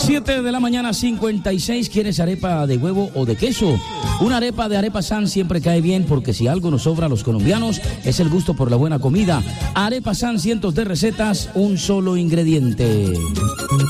7 de la mañana, 56. ¿Quieres arepa de huevo o de queso? Una arepa de Arepa San siempre cae bien, porque si algo nos sobra a los colombianos es el gusto por la buena comida. Arepa San, cientos de recetas, un solo ingrediente.